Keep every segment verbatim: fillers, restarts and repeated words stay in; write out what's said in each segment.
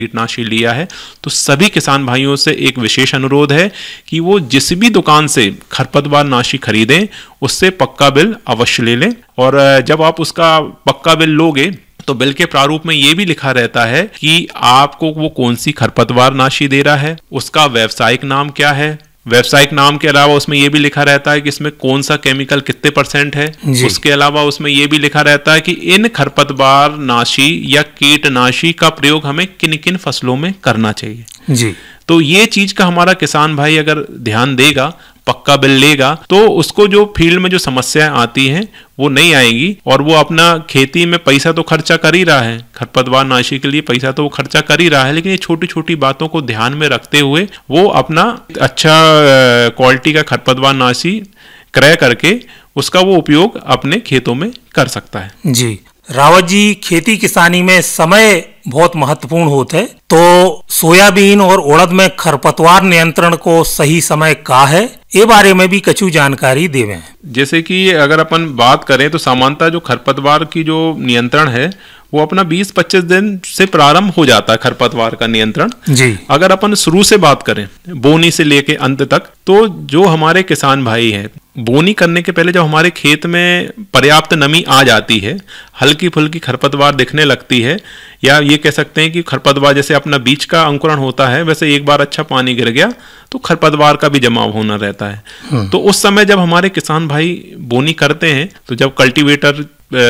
कीटनाशी लिया है, तो सभी किसान भाइयों से एक विशेष अनुरोध है कि वो जिस भी दुकान से खरपतवार नाशी खरीदें उससे पक्का बिल अवश्य ले लें। और जब आप उसका पक्का बिल लोगे तो बिल के प्रारूप में ये भी लिखा रहता है कि आपको वो कौन सी खरपतवार नाशी दे रहा है, उसका व्यावसायिक नाम क्या है। व्यावसायिक नाम के अलावा उसमें यह भी लिखा रहता है कि इसमें कौन सा केमिकल कितने परसेंट है। उसके अलावा उसमें यह भी लिखा रहता है कि इन खरपतवार नाशी या कीटनाशी का प्रयोग हमें किन किन फसलों में करना चाहिए जी। तो ये चीज का हमारा किसान भाई अगर ध्यान देगा, पक्का बिल लेगा, तो उसको जो फील्ड में जो समस्याएं आती हैं वो नहीं आएगी और वो अपना खेती में पैसा तो खर्चा कर ही रहा है, खरपतवार नाशी के लिए पैसा तो वो खर्चा कर ही रहा है, लेकिन ये छोटी छोटी बातों को ध्यान में रखते हुए वो अपना अच्छा क्वालिटी का खरपतवार नाशी क्रय करके उसका वो उपयोग अपने खेतों में कर सकता है जी। रावत जी, खेती किसानी में समय बहुत महत्वपूर्ण होता है, तो सोयाबीन और उड़द में खरपतवार नियंत्रण को सही समय का है, ये बारे में भी कछु जानकारी देवें। जैसे कि अगर अपन बात करें तो सामान्यतः जो खरपतवार की जो नियंत्रण है वो अपना बीस पच्चीस दिन से प्रारंभ हो जाता है खरपतवार का नियंत्रण जी। अगर अपन शुरू से बात करें बोनी से लेके अंत तक, तो जो हमारे किसान भाई हैं बोनी करने के पहले जब हमारे खेत में पर्याप्त नमी आ जाती है, हल्की फुल्की खरपतवार दिखने लगती है, या ये कह सकते हैं कि खरपतवार जैसे अपना बीज का अंकुरण होता है वैसे एक बार अच्छा पानी गिर गया तो खरपतवार का भी जमाव होना रहता है। तो उस समय जब हमारे किसान भाई बोनी करते हैं तो जब कल्टीवेटर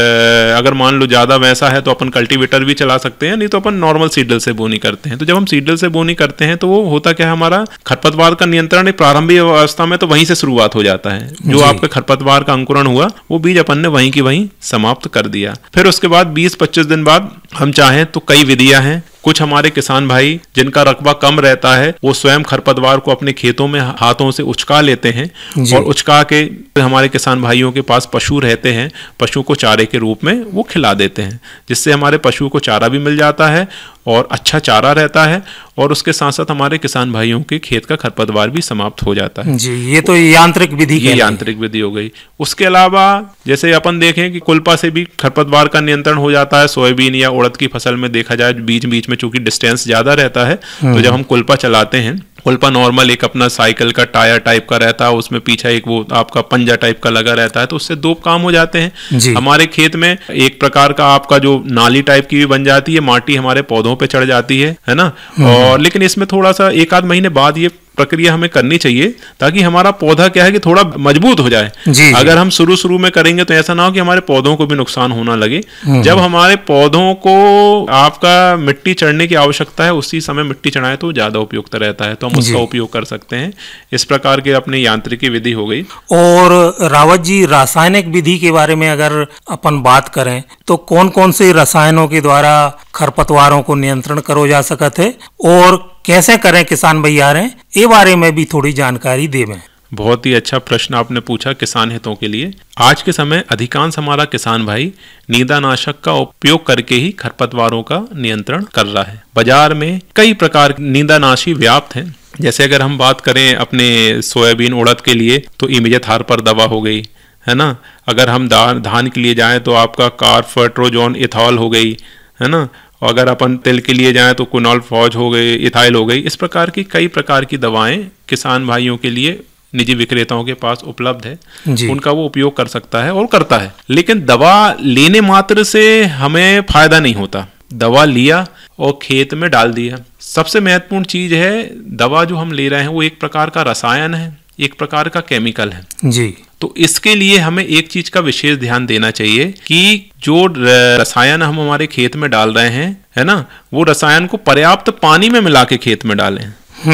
अगर मान लो ज्यादा वैसा है तो अपन कल्टीवेटर भी चला सकते हैं, नहीं तो अपन नॉर्मल सीडल से बोनी करते हैं। तो जब हम सीडल से बोनी करते हैं तो वो होता क्या है, हमारा खरपतवार का नियंत्रण प्रारंभिक अवस्था में तो वहीं से शुरुआत हो जाता है। जो आपका खरपतवार का अंकुरण हुआ वो बीज अपन ने वहीं की वहीं समाप्त कर दिया। फिर उसके बाद बीस पच्चीस दिन बाद हम चाहें तो कई विधियां हैं। कुछ हमारे किसान भाई जिनका रकबा कम रहता है वो स्वयं खरपतवार को अपने खेतों में हाथों से उचका लेते हैं और उचका के हमारे किसान भाइयों के पास पशु रहते हैं, पशु को चारे के रूप में वो खिला देते हैं, जिससे हमारे पशु को चारा भी मिल जाता है और अच्छा चारा रहता है और उसके साथ साथ हमारे किसान भाइयों के खेत का खरपतवार भी समाप्त हो जाता है जी। ये तो यांत्रिक विधि ये यांत्रिक विधि हो गई। उसके अलावा जैसे अपन देखें कि कुल्पा से भी खरपतवार का नियंत्रण हो जाता है। सोयाबीन या उड़द की फसल में देखा जाए बीच बीच में चूंकि डिस्टेंस ज्यादा रहता है तो जब हम कुल्पा चलाते हैं, कुल्पा नॉर्मल एक अपना साइकिल का टायर टाइप का रहता है, उसमें पीछे एक वो आपका पंजा टाइप का लगा रहता है, तो उससे दो काम हो जाते हैं हमारे खेत में। एक प्रकार का आपका जो नाली टाइप की भी बन जाती है, माटी हमारे पौधों पे चढ़ जाती है है ना। और लेकिन इसमें थोड़ा सा एक आध महीने बाद ये प्रक्रिया हमें करनी चाहिए ताकि हमारा पौधा क्या है कि थोड़ा मजबूत हो जाए जी, अगर हम शुरू शुरू में करेंगे तो ऐसा ना हो कि हमारे पौधों को भी नुकसान होना लगे। जब हमारे पौधों को आपका मिट्टी चढ़ने की आवश्यकता है उसी समय मिट्टी चढ़ाए तो ज्यादा उपयुक्त रहता है, तो हम उसका उपयोग कर सकते हैं। इस प्रकार के अपनी यांत्रिकी विधि हो गई। और रावत जी, रासायनिक विधि के बारे में अगर अपन बात करें तो कौन कौन से रसायनों के द्वारा खरपतवारों को नियंत्रण करो जा सकते है और कैसे करें किसान भैया रहे, ये बारे में भी थोड़ी जानकारी देवें। बहुत ही अच्छा प्रश्न आपने पूछा किसान हितों के लिए। आज के समय अधिकांश हमारा किसान भाई नींदानाशक का उपयोग करके ही खरपतवारों का नियंत्रण कर रहा है। बाजार में कई प्रकार के नींदानाशी व्याप्त हैं। जैसे अगर हम बात करें अपने सोयाबीन उड़द के लिए तो इमेजाथार पर दवा हो गई है ना। अगर हम धान के लिए जाएं तो आपका कार्बेंडाजिम इथॉल हो गई है ना। अगर अपन तिल के लिए जाएं तो कुनॉल फौज हो गई, इथाइल हो गई। इस प्रकार की कई प्रकार की दवाएं किसान भाइयों के लिए निजी विक्रेताओं के पास उपलब्ध है, उनका वो उपयोग कर सकता है और करता है। लेकिन दवा लेने मात्र से हमें फायदा नहीं होता। दवा लिया और खेत में डाल दिया। सबसे महत्वपूर्ण चीज है दवा जो हम ले रहे हैं वो एक प्रकार का रसायन है, एक प्रकार का केमिकल है जी। तो इसके लिए हमें एक चीज का विशेष ध्यान देना चाहिए कि जो रसायन हम हमारे खेत में डाल रहे हैं है ना, वो रसायन को पर्याप्त पानी में मिला के खेत में डालें।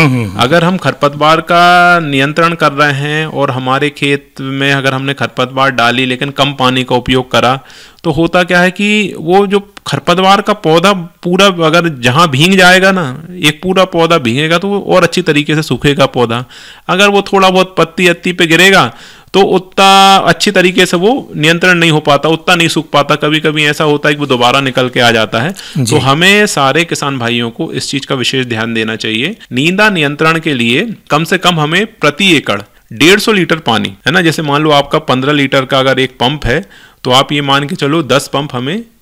अगर हम खरपतवार का नियंत्रण कर रहे हैं और हमारे खेत में अगर हमने खरपतवार डाली लेकिन कम पानी का उपयोग करा तो होता क्या है कि वो जो खरपतवार का पौधा पूरा अगर जहां भीग जाएगा ना, एक पूरा पौधा भीगेगा तो वो और अच्छी तरीके से सूखेगा पौधा। अगर वो थोड़ा बहुत पत्ती अत्ती पे गिरेगा तो उतना अच्छी तरीके से वो नियंत्रण नहीं हो पाता, उतना नहीं सूख पाता। कभी कभी ऐसा होता है कि वो दोबारा निकल के आ जाता है। तो हमें सारे किसान भाइयों को इस चीज का विशेष ध्यान देना चाहिए। नींदा नियंत्रण के लिए कम से कम हमें प्रति एकड़ डेढ़ सौ लीटर पानी है ना। जैसे मान लो आपका पंद्रह लीटर का अगर एक पंप है तो आप ये मान के चलो दस पंप हमें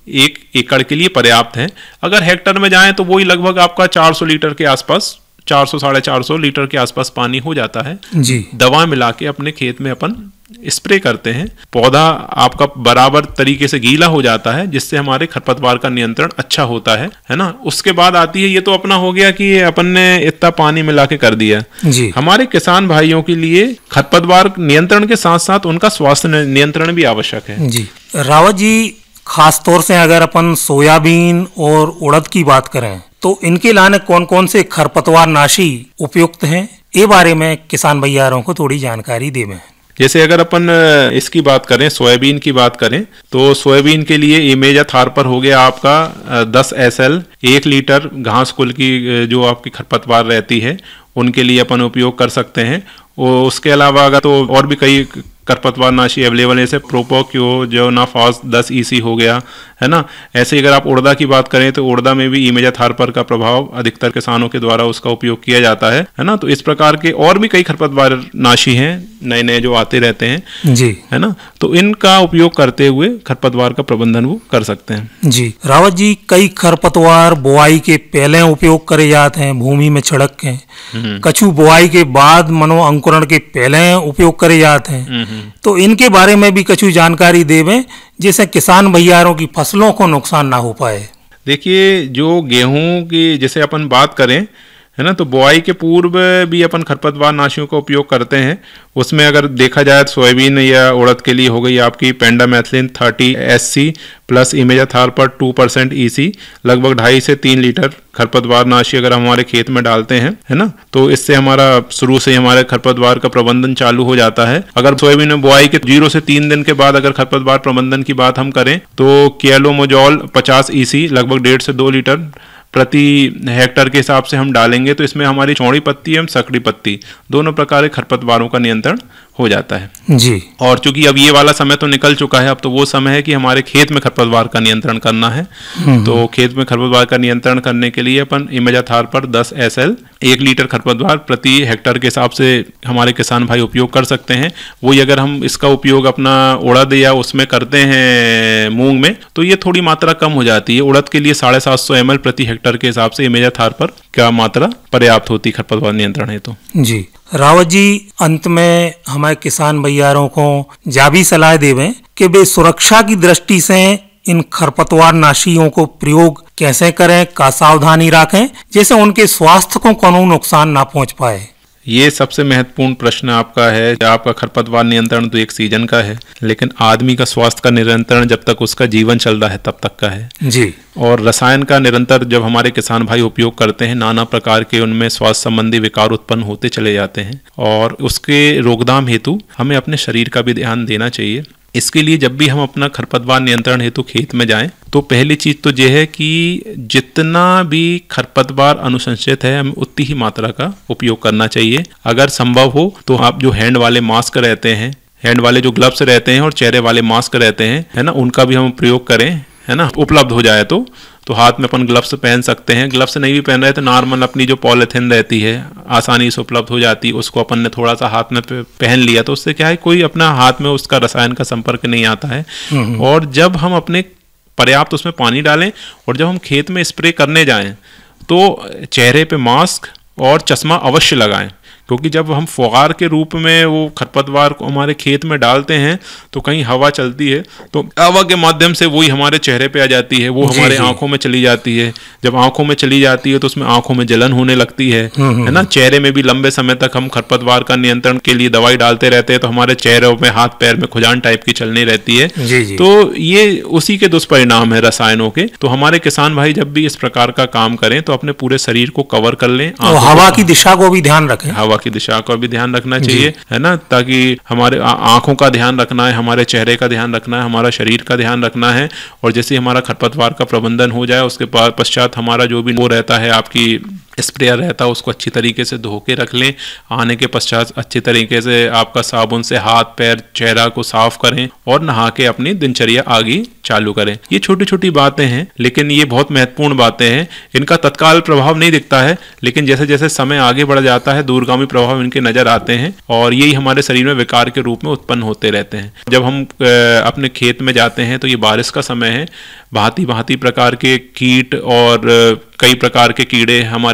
एक एकड़ के लिए पर्याप्त है। अगर हेक्टर में जाएं तो वही लगभग आपका चार सौ लीटर के आसपास, चार सौ साढ़े चार सौ लीटर के आसपास पानी हो जाता है जी। दवा मिला के अपने खेत में अपन स्प्रे करते हैं, पौधा आपका बराबर तरीके से गीला हो जाता है, जिससे हमारे खरपतवार का नियंत्रण अच्छा होता है, है ना। उसके बाद आती है, ये तो अपना हो गया कि अपन ने इतना पानी मिला के कर दिया जी। हमारे किसान भाइयों के लिए खरपतवार नियंत्रण के साथ साथ उनका स्वास्थ्य नियंत्रण भी आवश्यक है जी। रावत जी, खास तौर से अगर अपन सोयाबीन और उड़द की बात करें तो इनके लाने कौन कौन से खरपतवार नाशी उपयुक्त हैं, ये बारे में किसान भैयारों को थोड़ी जानकारी देवें। जैसे अगर अपन इसकी बात करें, सोयाबीन की बात करें, तो सोयाबीन के लिए इमेजा थारपर हो गया आपका दस एस एल एक लीटर घास कुल की जो आपकी खरपतवार रहती है उनके लिए अपन उपयोग कर सकते हैं। और उसके अलावा अगर तो और भी कई खरपतवार नाशी अवेलेबल है, जैसे प्रोपोक्यो जो नाफास दस ईसी हो गया, है ना। ऐसे अगर आप उड़दा की बात करें तो उड़दा में भी इमेजा थारपर का प्रभाव अधिकतर किसानों के द्वारा उसका उपयोग किया जाता है, है ना। तो इस प्रकार के और भी कई खरपतवार नाशी हैं नए नए जो आते रहते हैं जी, है ना। तो इनका उपयोग करते हुए खरपतवार का प्रबंधन वो कर सकते हैं जी। रावत जी, कई खरपतवार बुआई के पहले उपयोग करे जाते हैं, भूमि में छिड़क के, कछु बुआई के बाद मनो अंकुरण के पहले उपयोग करे जाते हैं, तो इनके बारे में भी कछु जानकारी देवें जिससे किसान भैयारों की फसलों को नुकसान ना हो पाए। देखिए, जो गेहूं की जैसे अपन बात करें, है ना, तो बुआई के पूर्व भी अपन खरपतवार नाशियों का उपयोग करते हैं। उसमें अगर देखा जाए तो सोयाबीन या उड़द के लिए हो गई आपकी पेंडामेथिलिन thirty S C plus इमेजा थारपर two percent ई सी, लगभग ढाई से तीन लीटर खरपतवार नाशी अगर हमारे खेत में डालते हैं, है ना, तो इससे हमारा शुरू से ही हमारे खरपतवार का प्रबंधन चालू हो जाता है। अगर सोयाबीन में बुआई के जीरो से तीन दिन के बाद अगर खरपतवार प्रबंधन की बात हम करें तो क्यालोमोजॉल पचास ई सी लगभग डेढ़ से दो लीटर प्रति हेक्टर के हिसाब से हम डालेंगे, तो इसमें हमारी चौड़ी पत्ती एवं सकड़ी पत्ती दोनों प्रकार के खरपतवारों का नियंत्रण हो जाता है जी। और चूंकि अब ये वाला समय तो निकल चुका है, अब तो वो समय है कि हमारे खेत में खरपतवार का नियंत्रण करना है। तो खेत में खरपतवार का नियंत्रण करने के लिए अपन इमेजा थारपर दस एस एल एक लीटर खरपतवार प्रति हेक्टर के हिसाब से हमारे किसान भाई उपयोग कर सकते हैं। वही अगर हम इसका उपयोग अपना उड़द या उसमें करते हैं मूंग में, तो ये थोड़ी मात्रा कम हो जाती है। उड़द के लिए साढ़े सात सौ एम एल प्रति हेक्टर के हिसाब से इमेजा थारपर क्या मात्रा पर्याप्त होती खरपतवार नियंत्रण है। तो जी। रावत जी, अंत में हमारे किसान भैयारों को जा भी सलाह देवें कि वे सुरक्षा की दृष्टि से इन खरपतवार नाशियों को प्रयोग कैसे करें, का सावधानी रखें जैसे उनके स्वास्थ्य को कोनो नुकसान ना पहुंच पाए। ये सबसे महत्वपूर्ण प्रश्न आपका है। आपका खरपतवार नियंत्रण तो एक सीजन का है, लेकिन आदमी का स्वास्थ्य का नियंत्रण जब तक उसका जीवन चल रहा है तब तक का है जी। और रसायन का निरंतर जब हमारे किसान भाई उपयोग करते हैं, नाना प्रकार के उनमें स्वास्थ्य संबंधी विकार उत्पन्न होते चले जाते हैं और उसके रोकथाम हेतु हमें अपने शरीर का भी ध्यान देना चाहिए। इसके लिए जब भी हम अपना खरपतवार नियंत्रण हेतु खेत में जाएं तो पहली चीज तो यह है कि जितना भी खरपतवार अनुशंसित है हमें उतनी ही मात्रा का उपयोग करना चाहिए। अगर संभव हो तो आप जो हैंड वाले मास्क रहते हैं, हैंड वाले जो ग्लव्स रहते हैं और चेहरे वाले मास्क रहते हैं, है ना, उनका भी हम प्रयोग करें, है ना, उपलब्ध हो जाए तो तो हाथ में अपन ग्लव्स पहन सकते हैं। ग्लव्स नहीं भी पहन रहे तो नॉर्मल अपनी जो पॉलिथीन रहती है आसानी से उपलब्ध हो जाती है, उसको अपन ने थोड़ा सा हाथ में पहन लिया तो उससे क्या है, कोई अपना हाथ में उसका रसायन का संपर्क नहीं आता है। और जब हम अपने पर्याप्त उसमें पानी डालें और जब हम खेत में स्प्रे करने जाएं तो चेहरे पे मास्क और चश्मा अवश्य लगाएं, क्योंकि जब हम फुहार के रूप में वो खरपतवार को हमारे खेत में डालते हैं तो कहीं हवा चलती है तो हवा के माध्यम से वही हमारे चेहरे पे आ जाती है, वो हमारे आंखों में चली जाती है। जब आंखों में चली जाती है तो उसमें आंखों में जलन होने लगती है, है ना। चेहरे में भी लंबे समय तक हम खरपतवार का नियंत्रण के लिए दवाई डालते रहते हैं तो हमारे चेहरों में हाथ पैर में खुजान टाइप की चलनी रहती है। जी जी। तो ये उसी के दुष्परिणाम है रसायनों के। तो हमारे किसान भाई जब भी इस प्रकार का काम करें तो अपने पूरे शरीर को कवर कर लें, हवा की दिशा को भी ध्यान रखें, हवा की दिशा का भी ध्यान रखना चाहिए, है ना, ताकि हमारे आंखों का ध्यान रखना है, हमारे चेहरे का ध्यान रखना है, हमारा शरीर का ध्यान रखना है। और जैसे हमारा खरपतवार का प्रबंधन हो जाए उसके बाद पश्चात हमारा जो भी वो रहता है आपकी स्प्रेयर रहता है उसको अच्छी तरीके से धो के रख लें। आने के पश्चात अच्छी तरीके से आपका साबुन से हाथ पैर चेहरा को साफ करें और नहा के अपनी दिनचर्या आगे चालू करें। ये छोटी छोटी बातें हैं लेकिन ये बहुत महत्वपूर्ण बातें हैं। इनका तत्काल प्रभाव नहीं दिखता है लेकिन जैसे जैसे समय आगे बढ़ जाता है दूरगामी प्रभाव इनके नजर आते हैं और यही हमारे शरीर में विकार के रूप में उत्पन्न होते रहते हैं। जब हम अपने खेत में जाते हैं तो ये बारिश का समय है, भांति भांति प्रकार के कीट और कई प्रकार के कीड़े हमारे